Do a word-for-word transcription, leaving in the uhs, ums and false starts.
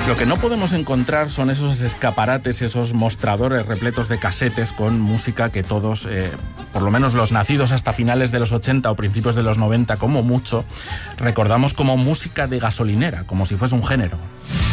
Lo que no podemos encontrar son esos escaparates, esos mostradores repletos de casetes con música que todos, eh, por lo menos los nacidos hasta finales de los ochenta o principios de los noventa como mucho, recordamos como música de gasolinera, como si fuese un género.